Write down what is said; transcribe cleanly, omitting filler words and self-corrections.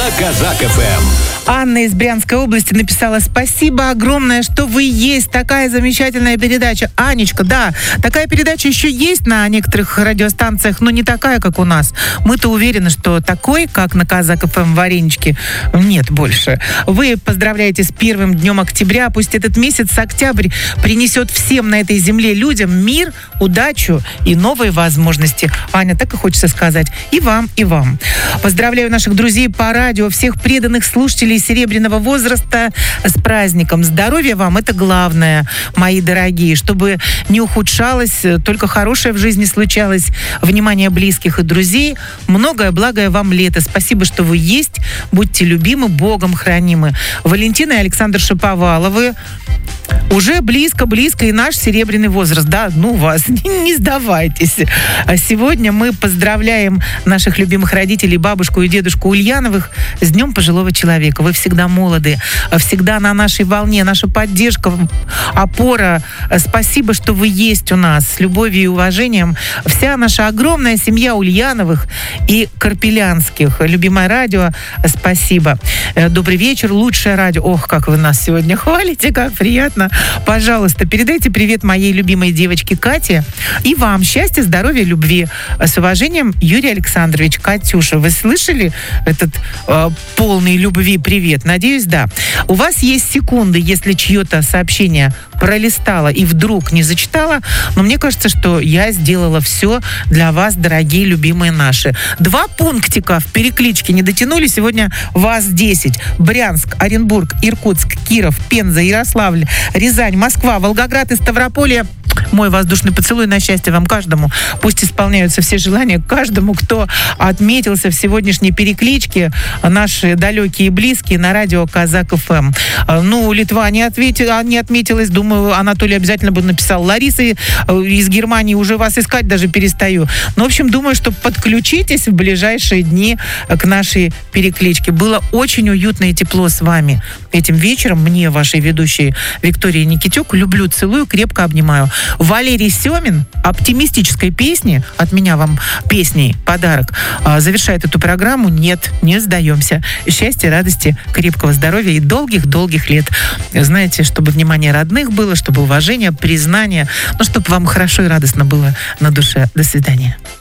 на Казак ФМ. Анна из Брянской области написала: спасибо огромное, что вы есть. Такая замечательная передача. Анечка, да, такая передача еще есть на некоторых радиостанциях, но не такая, как у нас. Мы-то уверены, что такой, как на Казак ФМ Варенички, нет больше. Вы поздравляете с первым днем октября. Пусть этот месяц, октябрь, принесет всем на этой земле людям мир, удачу и новые возможности. Аня, так и хочется сказать. И вам, и вам. Поздравляю наших друзей по радио, всех преданных слушателей серебряного возраста с праздником. Здоровья вам, это главное, мои дорогие, чтобы не ухудшалось, только хорошее в жизни случалось, внимание близких и друзей, многое благое вам лето. Спасибо, что вы есть, будьте любимы, Богом хранимы. Валентина и Александр Шаповаловы. Уже близко и наш серебряный возраст. Да, ну вас, не сдавайтесь. А сегодня мы поздравляем наших любимых родителей, бабушку и дедушку Ульяновых с Днем пожилого человека. Вы всегда молоды, всегда на нашей волне, наша поддержка, опора. Спасибо, что вы есть у нас. С любовью и уважением вся наша огромная семья Ульяновых и Карпелянских. Любимое радио, спасибо. Добрый вечер, лучшее радио. Ох, как вы нас сегодня хвалите, как приятно. Пожалуйста, передайте привет моей любимой девочке Кате и вам счастья, здоровья, любви. С уважением, Юрий Александрович. Катюша, вы слышали этот полный любви привет? Надеюсь, да. У вас есть секунды, если чье-то сообщение пролистала и вдруг не зачитала, но мне кажется, что я сделала все для вас, дорогие, любимые наши. 2 пунктика в перекличке не дотянули, сегодня вас 10. Брянск, Оренбург, Иркутск, Киров, Пенза, Ярославль, Рязань, Москва, Волгоград и Ставрополье. Мой воздушный поцелуй на счастье вам каждому. Пусть исполняются все желания каждому, кто отметился в сегодняшней перекличке. Наши далекие и близкие на радио Казак ФМ. Ну, Литва не отметилась. Думаю, Анатолий обязательно бы написал. Лариса из Германии, уже вас искать даже перестаю. Ну, в общем, думаю, что подключитесь в ближайшие дни к нашей перекличке. Было очень уютно и тепло с вами этим вечером. Мне, вашей ведущей Виктории Никитюк, люблю, целую, крепко обнимаю. Валерий Семин оптимистической песни, от меня вам песней подарок, завершает эту программу. Нет, не сдаемся. Счастья, радости, крепкого здоровья и долгих-долгих лет. Знаете, чтобы внимание родных было, чтобы уважение, признание, ну, чтобы вам хорошо и радостно было на душе. До свидания.